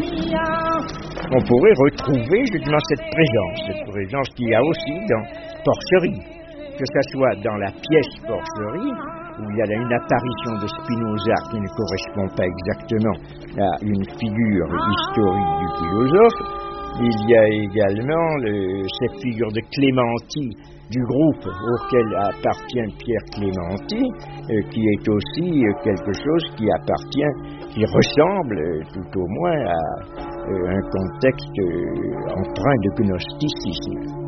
On pourrait retrouver justement cette présence qu'il y a aussi dans Porcherie, que ce soit dans la pièce Porcherie, où il y a là une apparition de Spinoza qui ne correspond pas exactement à une figure historique du philosophe. Il y a également cette figure de Clémenti, du groupe auquel appartient Pierre Clémenti, qui est aussi quelque chose qui ressemble tout au moins à un contexte empreint de gnosticisme.